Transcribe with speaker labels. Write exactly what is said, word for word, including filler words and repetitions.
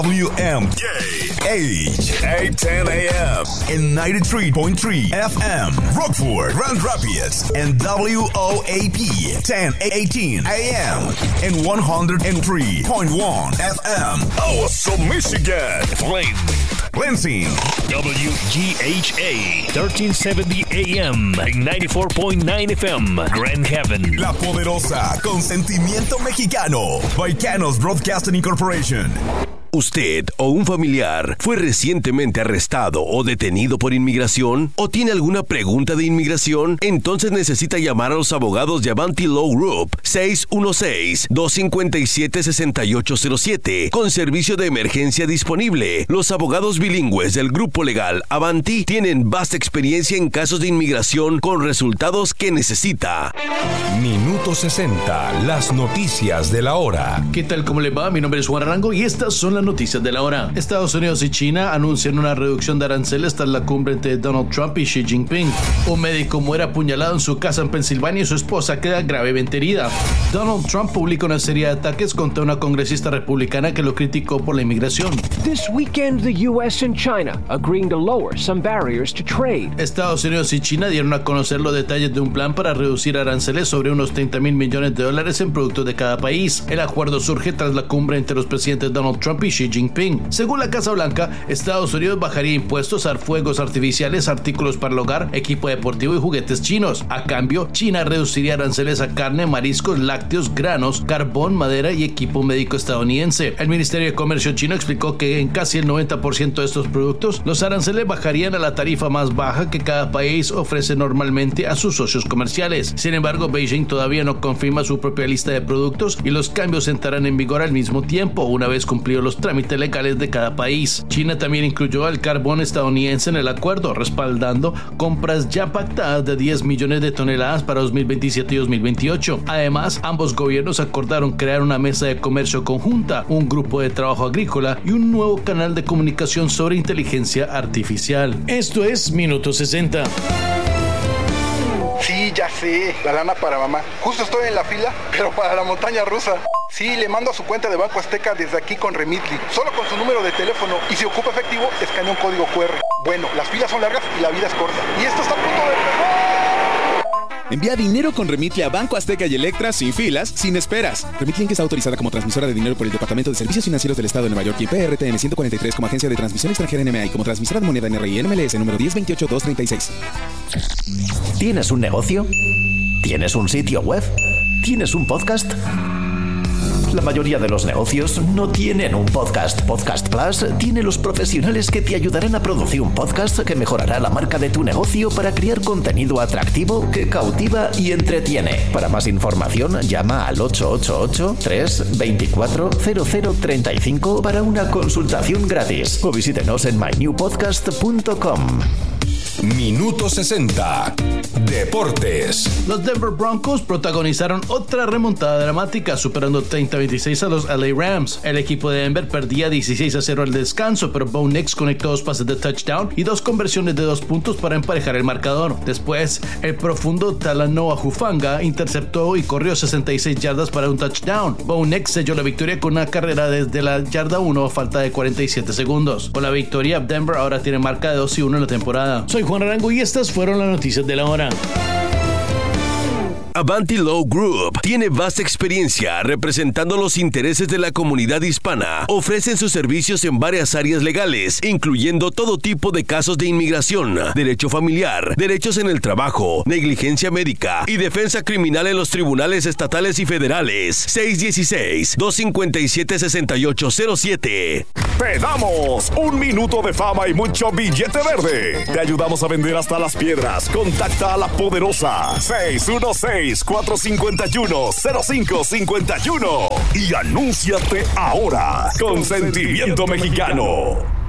Speaker 1: W M H eight ten A M and ninety-three point three F M Rockford, Grand Rapids, and W O A P ten eighteen A M and one oh three point one F M Awesome, Michigan, Flint, Lansing,
Speaker 2: W G H A thirteen seventy A M and ninety-four point nine F M Grand Haven,
Speaker 1: La Poderosa, con sentimiento mexicano, Vicanos Broadcasting Incorporation.
Speaker 3: ¿Usted o un familiar fue recientemente arrestado o detenido por inmigración? ¿O tiene alguna pregunta de inmigración? Entonces necesita llamar a los abogados de Avanti Law Group seis uno seis, dos cinco siete, seis ocho cero siete con servicio de emergencia disponible. Los abogados bilingües del grupo legal Avanti tienen vasta experiencia en casos de inmigración con resultados que necesita.
Speaker 4: Minuto sesenta, las noticias de la hora.
Speaker 5: ¿Qué tal? ¿Cómo le va? Mi nombre es Juan Arango y estas son las noticias de la hora. Estados Unidos y China anuncian una reducción de aranceles tras la cumbre entre Donald Trump y Xi Jinping. Un médico muere apuñalado en su casa en Pensilvania y su esposa queda gravemente herida. Donald Trump publica una serie de ataques contra una congresista republicana que lo criticó por la inmigración.
Speaker 6: This weekend, the U S and China agreeing to lower some barriers to trade.
Speaker 5: Estados Unidos y China dieron a conocer los detalles de un plan para reducir aranceles sobre unos treinta mil millones de dólares en productos de cada país. El acuerdo surge tras la cumbre entre los presidentes Donald Trump y Xi Jinping. Según la Casa Blanca, Estados Unidos bajaría impuestos a fuegos artificiales, artículos para el hogar, equipo deportivo y juguetes chinos. A cambio, China reduciría aranceles a carne, mariscos, lácteos, granos, carbón, madera y equipo médico estadounidense. El Ministerio de Comercio chino explicó que en casi el noventa por ciento de estos productos, los aranceles bajarían a la tarifa más baja que cada país ofrece normalmente a sus socios comerciales. Sin embargo, Beijing todavía no confirma su propia lista de productos y los cambios entrarán en vigor al mismo tiempo, una vez cumplidos los trámites legales de cada país. China también incluyó al carbón estadounidense en el acuerdo, respaldando compras ya pactadas de diez millones de toneladas para dos mil veintisiete y dos mil veintiocho. Además, ambos gobiernos acordaron crear una mesa de comercio conjunta, un grupo de trabajo agrícola y un nuevo canal de comunicación sobre inteligencia artificial. Esto es Minuto sesenta.
Speaker 7: Sí, ya sé, la lana para mamá. Justo estoy en la fila, pero para la montaña rusa. Sí, le mando a su cuenta de Banco Azteca desde aquí con Remitly. Solo con su número de teléfono y si ocupa efectivo, escanea un código cu erre. Bueno, las filas son largas y la vida es corta. Y esto está a punto de empezar.
Speaker 8: Envía dinero con Remitly a Banco Azteca y Electra sin filas, sin esperas. Remitly Inc está autorizada como transmisora de dinero por el Departamento de Servicios Financieros del Estado de Nueva York y P R T N ciento cuarenta y tres como agencia de transmisión extranjera N M A y como transmisora de moneda N R I N M L S número diez veintiocho dos treinta y seis.
Speaker 9: ¿Tienes un negocio? ¿Tienes un sitio web? ¿Tienes un podcast? La mayoría de los negocios no tienen un podcast. Podcast Plus tiene los profesionales que te ayudarán a producir un podcast que mejorará la marca de tu negocio para crear contenido atractivo que cautiva y entretiene. Para más información, llama al ocho ocho ocho, tres dos cuatro, cero cero tres cinco para una consultación gratis o visítenos en my new podcast punto com.
Speaker 4: Minuto sesenta. Deportes.
Speaker 5: Los Denver Broncos protagonizaron otra remontada dramática, superando treinta a veintiséis a los L A Rams. El equipo de Denver perdía dieciséis a cero al descanso, pero Bo Nix conectó dos pases de touchdown y dos conversiones de dos puntos para emparejar el marcador. Después, el profundo Talanoa Hufanga interceptó y corrió sesenta y seis yardas para un touchdown. Bo Nix selló la victoria con una carrera desde la yarda uno a falta de cuarenta y siete segundos. Con la victoria, Denver ahora tiene marca de dos y uno en la temporada. Soy Juan Arango y estas fueron las noticias de la hora.
Speaker 3: Avanti Law Group tiene vasta experiencia representando los intereses de la comunidad hispana. Ofrecen sus servicios en varias áreas legales, incluyendo todo tipo de casos de inmigración, derecho familiar, derechos en el trabajo, negligencia médica y defensa criminal en los tribunales estatales y federales. seis uno seis, dos cinco siete, seis ocho cero siete.
Speaker 1: Te damos un minuto de fama y mucho billete verde. Te ayudamos a vender hasta las piedras. Contacta a La Poderosa seis uno seis, cuatro cinco uno, cero cinco cinco uno y anúnciate ahora con Sentimiento Mexicano.